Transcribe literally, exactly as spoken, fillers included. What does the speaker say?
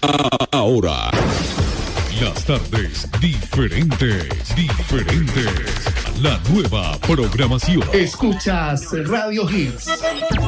Ahora, las tardes diferentes, diferentes. La nueva programación. Escuchas Radio Hits.